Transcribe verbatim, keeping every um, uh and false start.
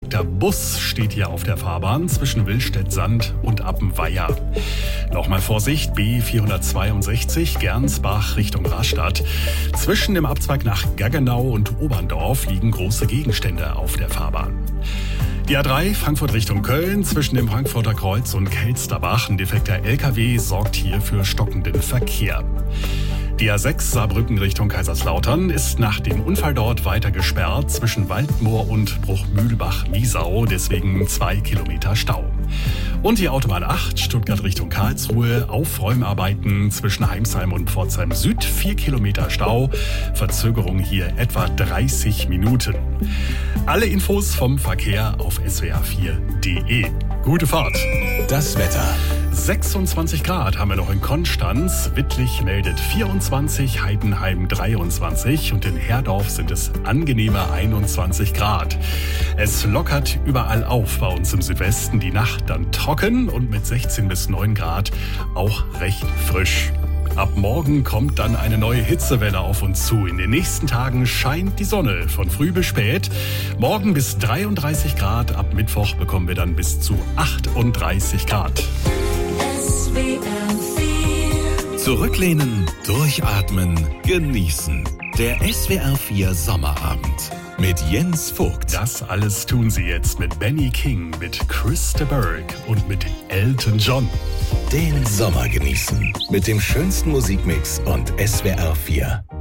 bewölkter Bus steht hier auf der Fahrbahn zwischen Willstedt-Sand und Appenweier. Nochmal Vorsicht, B vierhundertzweiundsechzig Gernsbach Richtung Rastatt. Zwischen dem Abzweig nach Gaggenau und Oberndorf liegen große Gegenstände auf der Fahrbahn. Die A drei Frankfurt Richtung Köln zwischen dem Frankfurter Kreuz und Kelsterbach. Ein defekter L K W sorgt hier für stockenden Verkehr. Die A sechs Saarbrücken Richtung Kaiserslautern ist nach dem Unfall dort weiter gesperrt zwischen Waldmoor und Bruchmühlbach-Miesau, deswegen zwei Kilometer Stau. Und die Autobahn acht Stuttgart Richtung Karlsruhe, Aufräumarbeiten zwischen Heimsheim und Pforzheim Süd, vier Kilometer Stau, Verzögerung hier etwa dreißig Minuten. Alle Infos vom Verkehr auf s w r vier punkt d e. Gute Fahrt! Das Wetter. sechsundzwanzig Grad haben wir noch in Konstanz, Wittlich meldet vierundzwanzig, Heidenheim dreiundzwanzig und in Herdorf sind es angenehme einundzwanzig Grad. Es lockert überall auf bei uns im Südwesten, die Nacht dann trocken und mit sechzehn bis neun Grad auch recht frisch. Ab morgen kommt dann eine neue Hitzewelle auf uns zu. In den nächsten Tagen scheint die Sonne von früh bis spät. Morgen bis dreiunddreißig Grad, ab Mittwoch bekommen wir dann bis zu achtunddreißig Grad. Zurücklehnen, durchatmen, genießen. Der S W R vier Sommerabend mit Jens Vogt. Das alles tun sie jetzt mit Benny King, mit Chris de Burgh und mit Elton John. Den Sommer genießen mit dem schönsten Musikmix und S W R vier.